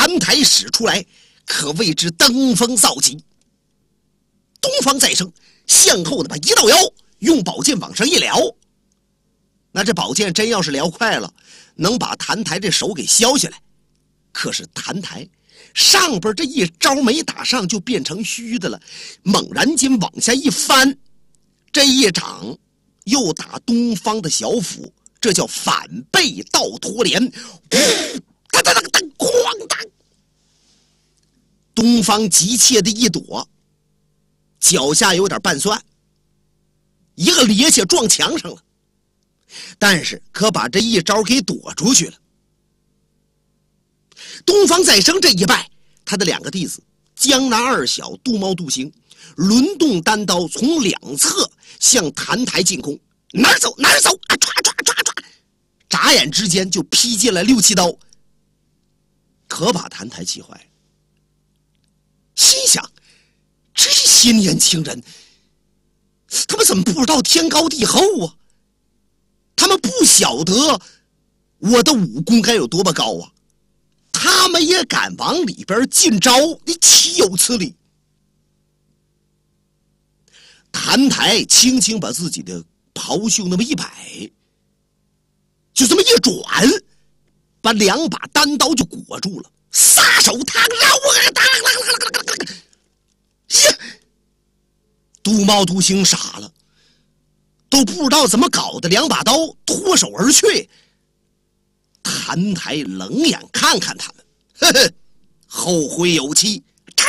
弹台使出来，可谓之登峰造极。东方再生向后的把一道腰，用宝剑往上一撩，那这宝剑真要是撩快了，能把弹台这手给削下来。可是弹台上边这一招没打上，就变成虚的了。猛然间往下一翻，这一掌又打东方的小腹，这叫反背倒拖连，当当当当，哐当！东方急切的一躲，脚下有点半酸，一个趔趄撞墙上了，但是可把这一招给躲出去了。东方再生这一败，他的两个弟子江南二小杜茂杜兴轮动单刀，从两侧向弹台进攻，哪儿走哪儿走啊！唰唰唰唰，眨眼之间就劈进来6、7刀，可把弹台气坏了。心想，这些年轻人，他们怎么不知道天高地厚啊？他们不晓得我的武功该有多么高啊！他们也敢往里边进招，你岂有此理！弹台轻轻把自己的袍袖那么一摆，就这么一转，把2把单刀就裹住了。撒手趟绕，杜茂杜兴傻了，都不知道怎么搞的，2把刀脱手而去。弹台冷眼看看他们，呵呵，后会有期。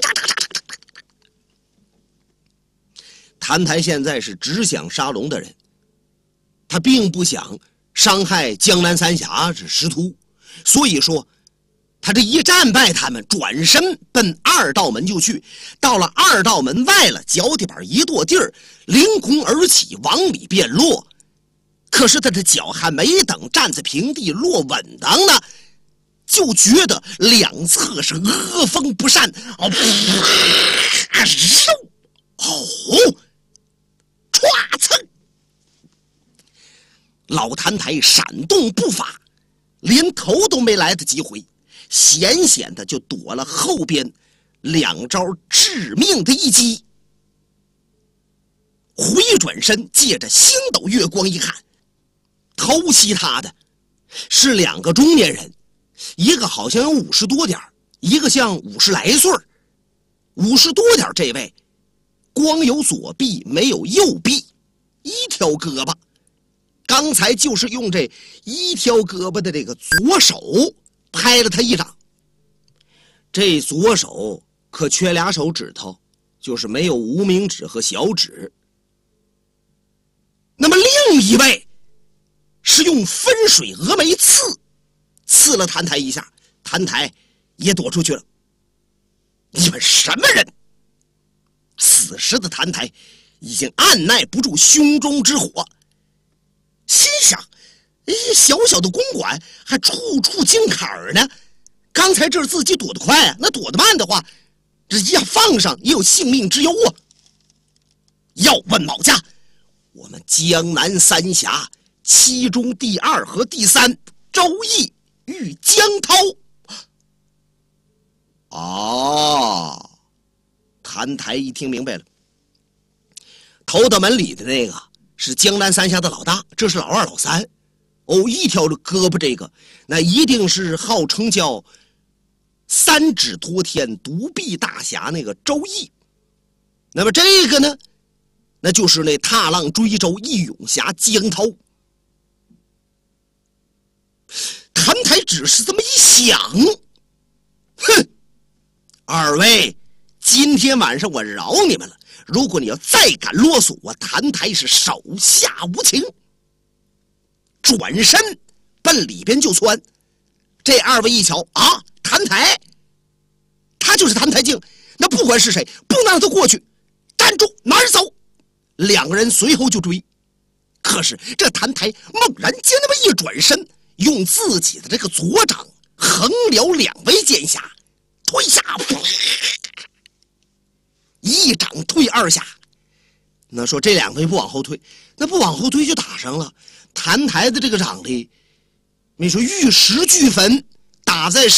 弹台现在是只想杀龙的人，他并不想伤害江南三峡是师徒，所以说他这一战败他们，转身奔2道门就去。到了2道门外了，脚底板一跺地儿，凌空而起，往里便落。可是他的脚还没等站在平地落稳当呢，就觉得两侧是恶风不善，唰蹭，老弹台闪动步伐，连头都没来得及回，险险的就躲了后边2招致命的一击。回转身，借着星斗月光一看，偷袭他的是2个中年人，一个好像有50多点，一个像50来岁。50多点这位光有左臂没有右臂，一条胳膊，刚才就是用这一条胳膊的这个左手拍了他一掌。这左手可缺2手指头，就是没有无名指和小指。那么另一位是用分水峨眉刺了弹台一下，弹台也躲出去了。你们什么人？此时的弹台已经按耐不住胸中之火，心想：小小的公馆还处处经坎呢。刚才这自己躲得快啊，那躲得慢的话，这一下放上也有性命之忧啊。要问某家，我们江南三峡其中第2和第3，周易与江涛。弹台一听明白了，头道门里的那个是江南三峡的老大，这是老2、老3。一条胳膊这个，那一定是号称叫3指托天独臂大侠那个周易。那么这个呢，那就是那踏浪追舟义勇侠江涛。弹台只是这么一想，哼，2位，今天晚上我饶你们了，如果你要再敢啰嗦，我弹台是手下无情。转身奔里边就窜。这2位一瞧啊，弹台，他就是弹台镜，那不管是谁，不能让他过去，站住，哪儿走？2个人随后就追。可是这弹台猛然间那么一转身，用自己的这个左掌横撩2位剑下，推下，一掌推2下。那说这2位不往后退，那不往后退就打上了。弹台的这个掌力，你说玉石俱焚，打在